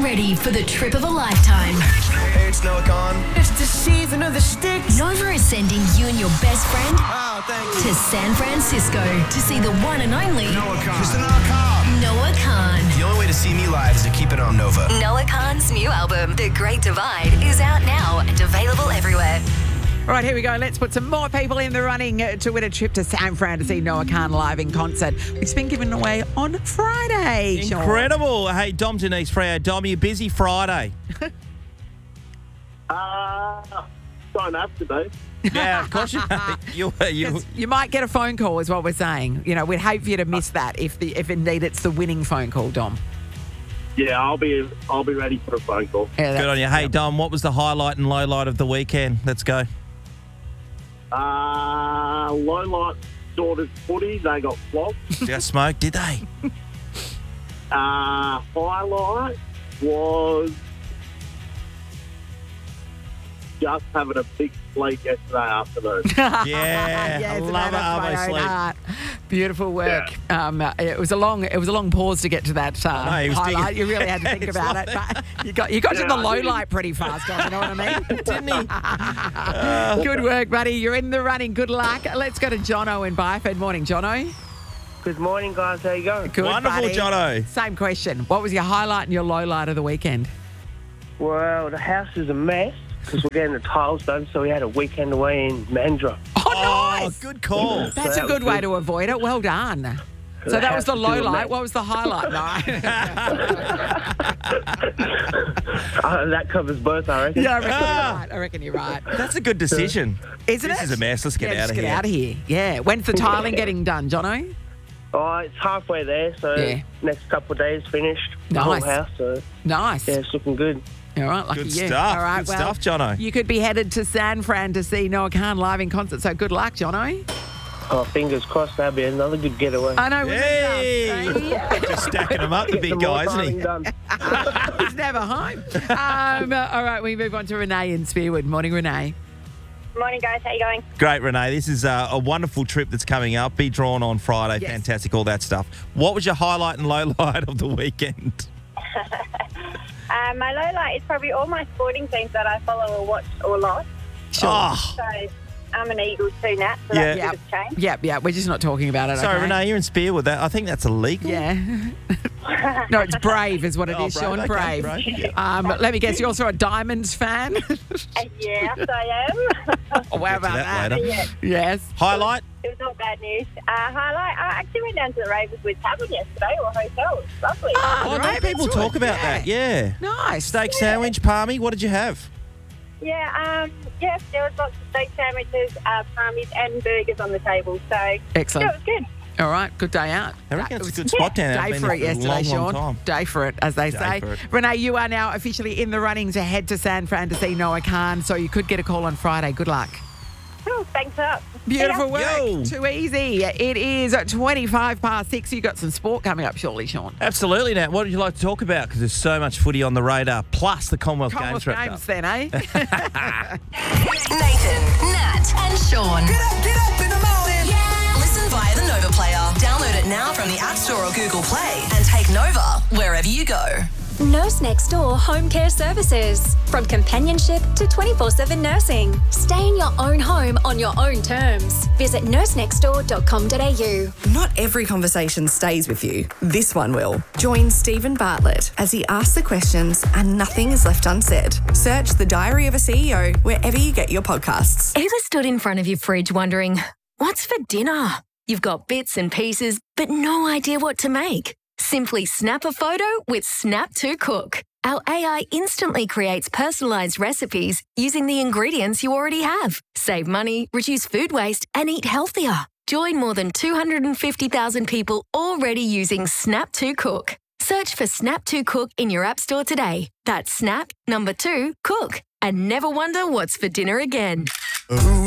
ready for the trip of a lifetime. Hey, it's Noah Khan. It's the season of the sticks. Nova is sending you and your best friend Oh, thank you. to San Francisco to see the one and only Noah Khan. Mr. Noah Khan. Noah Khan. The only way to see me live is to keep it on Nova. Noah Khan's new album, The Great Divide, is out now and available everywhere. All right, here we go. Let's put some more people in the running to win a trip to San Fran to see Noah Khan live in concert, which has been given away on Friday. Sean. Incredible. Hey, Dom Denise Freo. Dom, you busy Friday? Don't have to be. Yeah, of course you You might get a phone call, is what we're saying. You know, we'd hate for you to miss that if indeed it's the winning phone call, Dom. Yeah, I'll be ready for a phone call. Yeah, Good on you. Hey, Dom, what was the highlight and low light of the weekend? Let's go. Low light Daughters footy, they got flogged. Just smoke, did they? Highlight was just having a big sleep yesterday afternoon. Yeah, I love it. Arvo sleep. Heart. Beautiful work. It was a long pause to get to that know, he was highlight. digging- You really had to think It's about like- it. But you got to the low light pretty fast, Dom, you know what I mean? Didn't he? Good work, buddy. You're in the running. Good luck. Let's go to Jono in Byford. Morning, Jono. Good morning, guys. How you going? Good, Wonderful, buddy. Jono. Same question. What was your highlight and your low light of the weekend? Well, the house is a mess because we're getting the tiles done, so we had a weekend away in Mandurah. Oh, nice. Good call. That's a that good was way good. to avoid it. Well done. So that was the low light. What was the highlight? No. That covers both, I reckon. Yeah, I reckon you're right. That's a good decision. Isn't This it? is a mess. Let's get out of Get here. out of here. Yeah. When's the tiling getting done, Jono? Oh, it's halfway there, so Yeah. next couple of days finished. The Nice. whole house, so Nice. yeah, it's looking good. All right, lucky Good you. stuff. All right, Good stuff, Jono. You could be headed to San Fran to see Noah Khan live in concert, so good luck, Jono. Oh, fingers crossed, that'll be another good getaway. I know. Hey! Hey. Just stacking them up, the Get big some more guy, isn't he? tiling done. He's never home. All right, we move on to Renee in Spearwood. Morning, Renee. Morning, guys. How you going? Great, Renee. This is a wonderful trip that's coming up. Be drawn on Friday. Yes. Fantastic, all that stuff. What was your highlight and low light of the weekend? My low light is probably all my sporting teams that I follow or watch or lost. Sure. Oh, So I'm an Eagles too, Nat, so Yeah. that's a bit of a change. Yep. We're just not talking about it. sorry, okay? Renee, you're in Spearwood. I think that's illegal. Yeah. No, it's Brave is what it Oh, is, Sean. Brave, Brave. okay, Brave, Let me guess, you're also a Diamonds fan? Yes, I am. Oh, wow, about that that. later. Yeah, Yes. Highlight? it was not bad news. Highlight, I actually went down to the Ravenswood Tavern yesterday, or hotel. It was lovely. Oh, don't people talk about that? Yeah. Nice. Steak sandwich, palmy. What did you have? Yeah, yes, there was lots of steak sandwiches, parmies and burgers on the table. So, Excellent. yeah, it was good. All right, good day out. I reckon it's a good spot down there. Day I've for been it there for a yesterday, long, long Sean. time. Day for it, as they say. for it. Renee, you are now officially in the running to head to San Fran to see Noah Khan, so you could get a call on Friday. Good luck. Oh, thanks a lot. Beautiful work. Yo. Too easy. It is 6:25. You got some sport coming up, surely, Sean. Absolutely, Nat. What would you like to talk about? Because there's so much footy on the radar, plus the Commonwealth Commonwealth Games wrapped Games up. then, eh? Nathan, Nat, and Sean. Get up in the morning. Listen via the Nova Player. Download it now from the App Store or Google Play and take Nova wherever you go. Nurse Next Door Home Care Services. From companionship to 24/7 nursing. Stay in your own home on your own terms. Visit nursenextdoor.com.au. Not every conversation stays with you. This one will. Join Stephen Bartlett as he asks the questions and nothing is left unsaid. Search The Diary of a CEO wherever you get your podcasts. Ever stood in front of your fridge wondering, what's for dinner? You've got bits and pieces, but no idea what to make. Simply snap a photo with Snap to Cook. Our AI instantly creates personalised recipes using the ingredients you already have. Save money, reduce food waste, and eat healthier. Join more than 250,000 people already using Snap to Cook. Search for Snap to Cook in your app store today. That's Snap, number 2, Cook. And never wonder what's for dinner again. Who